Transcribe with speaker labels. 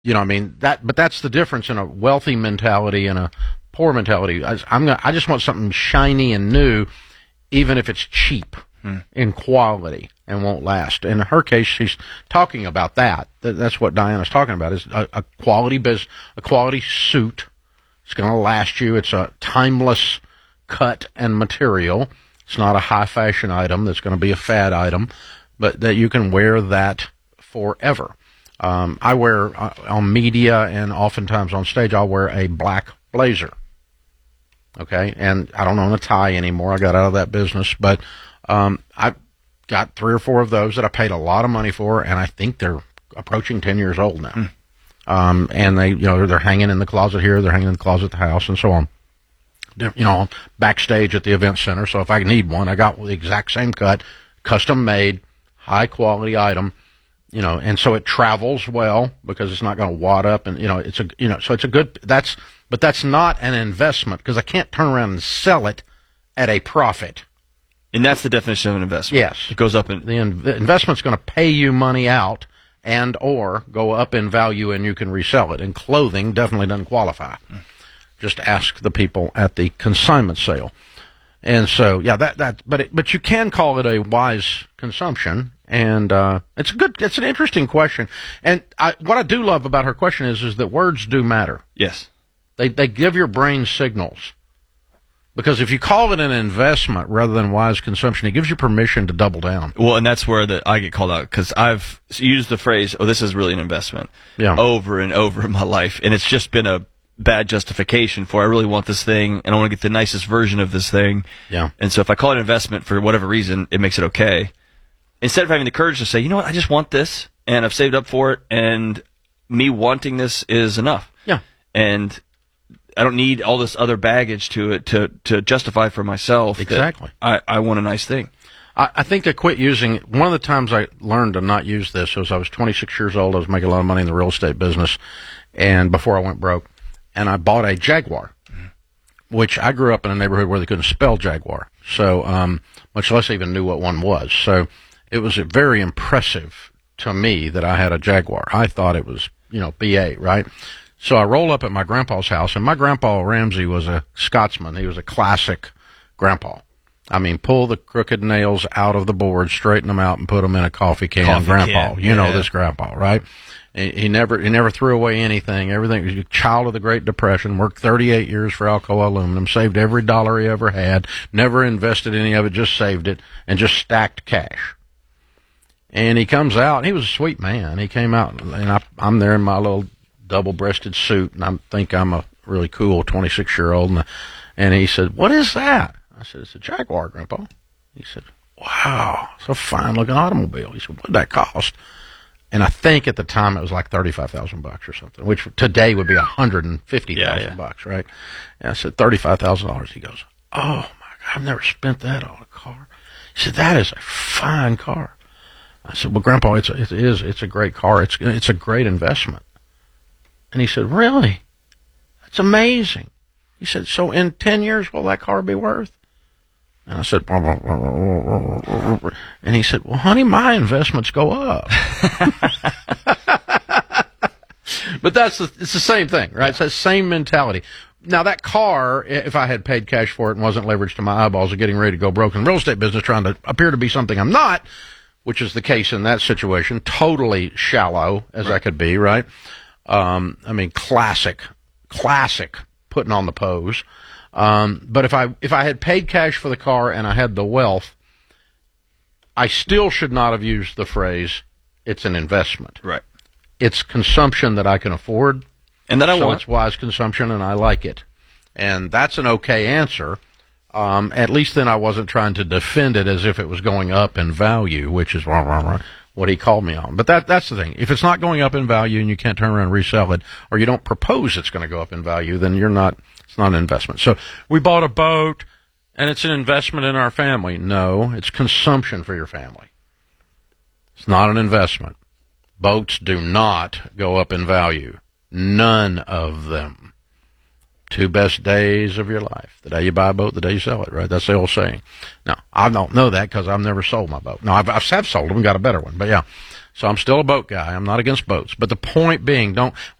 Speaker 1: You know, I mean but that's the difference in a wealthy mentality and a poor mentality. I just want something shiny and new, even if it's cheap in quality and won't last. In her case, she's talking about that. That's what Diana's talking about, is a quality a quality suit. It's going to last you. It's a timeless cut and material. It's not a high fashion item that's going to be a fad item, but that you can wear that forever. I wear on media and oftentimes on stage, I'll wear a black blazer. Okay. And I don't own a tie anymore. I got out of that business, but I've got 3 or 4 of those that I paid a lot of money for, and I think they're approaching 10 years old now. And they're hanging in the closet here, they're hanging in the closet at the house, and so on. Backstage at the event center. So if I need one, I got the exact same cut, custom made, high quality item. And so it travels well because it's not going to wad up, and so it's a good. But that's not an investment, because I can't turn around and sell it at a profit.
Speaker 2: And that's the definition of an investment.
Speaker 1: Yes,
Speaker 2: it goes up in
Speaker 1: the investment's going to pay you money out and or go up in value, and you can resell it. And clothing definitely doesn't qualify. Just ask the people at the consignment sale. And so, yeah, but you can call it a wise consumption, and it's an interesting question. And what I do love about her question is that words do matter.
Speaker 2: Yes,
Speaker 1: they give your brain signals, because if you call it an investment rather than wise consumption, it gives you permission to double down.
Speaker 2: Well, and that's where I get called out, because I've used the phrase, "Oh, this is really an investment," over and over in my life, and it's just been a bad justification for, I really want this thing and I want to get the nicest version of this thing.
Speaker 1: Yeah.
Speaker 2: And so if I call it an investment for whatever reason, it makes it okay. Instead of having the courage to say, you know what, I just want this and I've saved up for it, and me wanting this is enough.
Speaker 1: Yeah.
Speaker 2: And I don't need all this other baggage to justify for myself.
Speaker 1: Exactly.
Speaker 2: I want a nice thing.
Speaker 1: I think I quit using it. One of the times I learned to not use this was I was 26 years old. I was making a lot of money in the real estate business, and before I went broke. And I bought a Jaguar, which I grew up in a neighborhood where they couldn't spell Jaguar, so much less even knew what one was. So it was very impressive to me that I had a Jaguar. I thought it was, BA, right? So I roll up at my grandpa's house, and my grandpa Ramsey was a Scotsman. He was a classic grandpa. I mean, pull the crooked nails out of the board, straighten them out, and put them in a coffee can. Grandpa, you know this grandpa, right? He never threw away anything. Everything. He was a child of the Great Depression. Worked 38 years for Alcoa Aluminum. Saved every dollar he ever had. Never invested any of it. Just saved it and just stacked cash. And he comes out. He was a sweet man. He came out, and I'm there in my little double-breasted suit, and I think I'm a really cool 26-year-old. And he said, "What is that?" I said, "It's a Jaguar, Grandpa." He said, "Wow, it's a fine-looking automobile." He said, "What did that cost?" And I think at the time it was like $35,000 or something, which today would be $150,000, right? And I said, $35,000. He goes, "Oh my God, I've never spent that on a car." He said, "That is a fine car." I said, "Well, Grandpa, it's a great car. It's a great investment." And he said, "Really? That's amazing." He said, "So in 10 years, will that car be worth?" And I said, and he said, "Well, honey, my investments go up." But it's the same thing, right? It's that same mentality. Now, that car, if I had paid cash for it and wasn't leveraged to my eyeballs of getting ready to go broke in the real estate business, trying to appear to be something I'm not, which is the case in that situation, totally shallow as I could be, right? I mean, classic putting on the pose. But if I had paid cash for the car and I had the wealth, I still should not have used the phrase, "It's an investment."
Speaker 2: Right.
Speaker 1: It's consumption that I can afford,
Speaker 2: and that I want.
Speaker 1: It's wise consumption, and I like it. And that's an okay answer. At least then I wasn't trying to defend it as if it was going up in value, which is what he called me on. But that's the thing. If it's not going up in value and you can't turn around and resell it, or you don't propose it's going to go up in value, then it's not an investment. So we bought a boat, and it's an investment in our family. No, it's consumption for your family. It's not an investment. Boats do not go up in value. None of them. 2 best days of your life: the day you buy a boat, the day you sell it, right? That's the old saying. Now, I don't know that because I've never sold my boat. No, I've sold them, got a better one, but yeah. So I'm still a boat guy. I'm not against boats. But the point being,